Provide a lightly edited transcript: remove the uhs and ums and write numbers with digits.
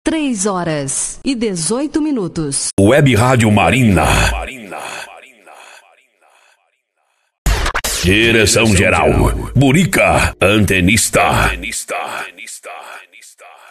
3h18. Web Rádio Marina. Direção geral, Burica, antenista.